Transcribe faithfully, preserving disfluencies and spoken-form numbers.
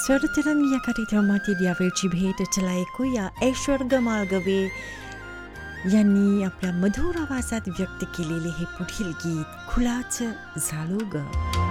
स्वरतरंग या कार्यक्रमातील यावेळची भेट चला ऐकूया ऐश्वर गमाळगवे यांनी आपल्या मधुर आवाजात व्यक्त केलेले हे पुढील गीत खुलाच झालो ग.